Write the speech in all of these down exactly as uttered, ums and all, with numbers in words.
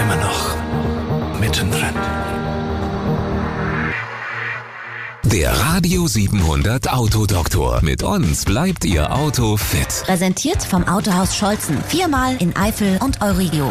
immer noch mittendrin. Der Radio siebenhundert Autodoktor. Mit uns bleibt Ihr Auto fit. Präsentiert vom Autohaus Scholzen. Viermal in Eifel und Euregio.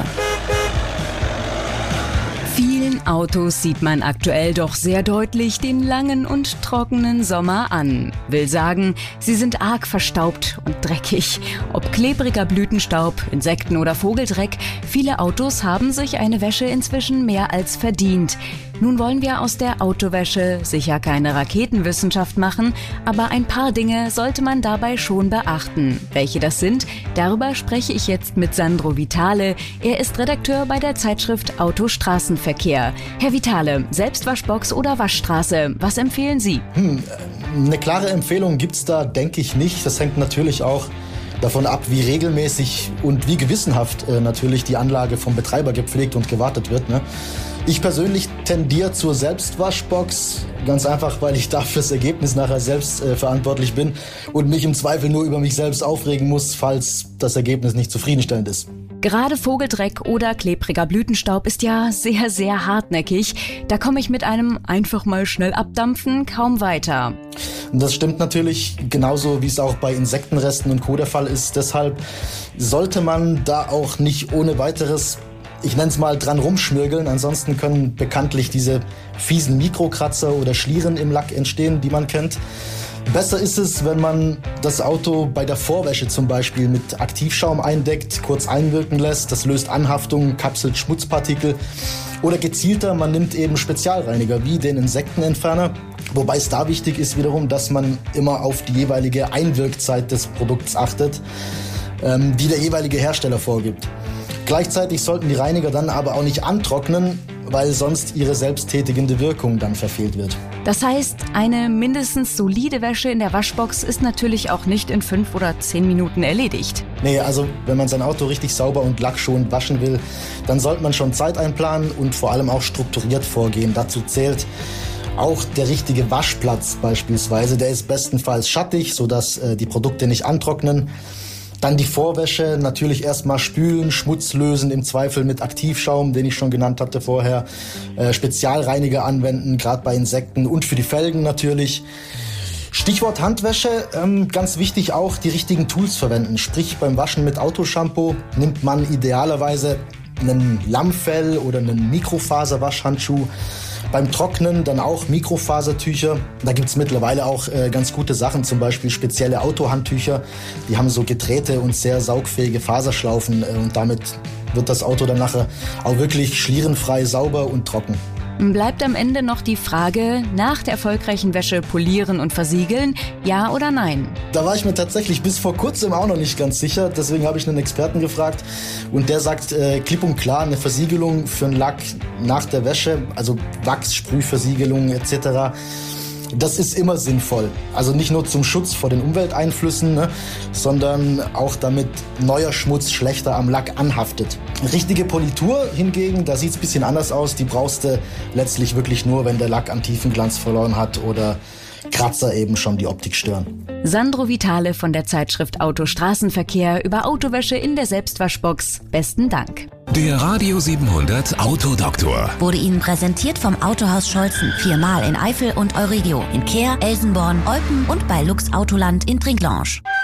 Vielen Autos sieht man aktuell doch sehr deutlich den langen und trockenen Sommer an. Will sagen, sie sind arg verstaubt und dreckig. Ob klebriger Blütenstaub, Insekten oder Vogeldreck, viele Autos haben sich eine Wäsche inzwischen mehr als verdient. Nun wollen wir aus der Autowäsche sicher keine Raketenwissenschaft machen, aber ein paar Dinge sollte man dabei schon beachten. Welche das sind, darüber spreche ich jetzt mit Sandro Vitale. Er ist Redakteur bei der Zeitschrift Auto Straßenverkehr. Herr Vitale, Selbstwaschbox oder Waschstraße, was empfehlen Sie? Hm, eine klare Empfehlung gibt's da, denke ich nicht. Das hängt natürlich auch davon ab, wie regelmäßig und wie gewissenhaft äh, natürlich die Anlage vom Betreiber gepflegt und gewartet wird, ne? Ich persönlich tendiere zur Selbstwaschbox, ganz einfach, weil ich da fürs Ergebnis nachher selbst äh, verantwortlich bin und mich im Zweifel nur über mich selbst aufregen muss, falls das Ergebnis nicht zufriedenstellend ist. Gerade Vogeldreck oder klebriger Blütenstaub ist ja sehr, sehr hartnäckig. Da komme ich mit einem einfach mal schnell abdampfen kaum weiter. Das stimmt natürlich, genauso wie es auch bei Insektenresten und Co. der Fall ist. Deshalb sollte man da auch nicht ohne weiteres, ich nenne es mal, dran rumschmirgeln. Ansonsten können bekanntlich diese fiesen Mikrokratzer oder Schlieren im Lack entstehen, die man kennt. Besser ist es, wenn man das Auto bei der Vorwäsche zum Beispiel mit Aktivschaum eindeckt, kurz einwirken lässt. Das löst Anhaftungen, kapselt Schmutzpartikel. Oder gezielter, man nimmt eben Spezialreiniger wie den Insektenentferner. Wobei es da wichtig ist wiederum, dass man immer auf die jeweilige Einwirkzeit des Produkts achtet, ähm, die der jeweilige Hersteller vorgibt. Gleichzeitig sollten die Reiniger dann aber auch nicht antrocknen, weil sonst ihre selbsttätigende Wirkung dann verfehlt wird. Das heißt, eine mindestens solide Wäsche in der Waschbox ist natürlich auch nicht in fünf oder zehn Minuten erledigt. Nee, also wenn man sein Auto richtig sauber und lackschonend waschen will, dann sollte man schon Zeit einplanen und vor allem auch strukturiert vorgehen. Dazu zählt auch der richtige Waschplatz beispielsweise. Der ist bestenfalls schattig, sodass äh, die Produkte nicht antrocknen. Dann die Vorwäsche, natürlich erstmal spülen, Schmutz lösen, im Zweifel mit Aktivschaum, den ich schon genannt hatte vorher. Äh, Spezialreiniger anwenden, gerade bei Insekten und für die Felgen natürlich. Stichwort Handwäsche, ähm, ganz wichtig auch die richtigen Tools verwenden. Sprich beim Waschen mit Autoshampoo nimmt man idealerweise einen Lammfell oder einen Mikrofaserwaschhandschuh. Beim Trocknen dann auch Mikrofasertücher. Da gibt's mittlerweile auch äh, ganz gute Sachen, zum Beispiel spezielle Autohandtücher. Die haben so gedrehte und sehr saugfähige Faserschlaufen äh, und damit wird das Auto dann nachher auch wirklich schlierenfrei, sauber und trocken. Bleibt am Ende noch die Frage, nach der erfolgreichen Wäsche polieren und versiegeln, ja oder nein? Da war ich mir tatsächlich bis vor kurzem auch noch nicht ganz sicher, deswegen habe ich einen Experten gefragt und der sagt äh, klipp und klar, eine Versiegelung für einen Lack nach der Wäsche, also Wachssprühversiegelung et cetera, das ist immer sinnvoll. Also nicht nur zum Schutz vor den Umwelteinflüssen, ne, sondern auch damit neuer Schmutz schlechter am Lack anhaftet. Richtige Politur hingegen, da sieht's ein bisschen anders aus. Die brauchst du letztlich wirklich nur, wenn der Lack an Tiefenglanz verloren hat oder Kratzer eben schon die Optik stören. Sandro Vitale von der Zeitschrift Auto Straßenverkehr über Autowäsche in der Selbstwaschbox. Besten Dank. Der Radio siebenhundert Autodoktor Wurde Ihnen präsentiert vom Autohaus Scholzen. Viermal in Eifel und Euregio. In Kehr, Elsenborn, Eupen und bei Lux Autoland in Trinklange.